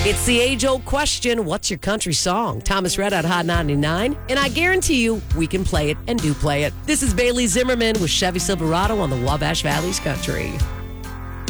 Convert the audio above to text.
It's the age-old question, what's your country song? Thomas Rhett on Hot 99, and I guarantee you we can play it and do play it. This is Bailey Zimmerman with Chevy Silverado on the Wabash Valley's Country.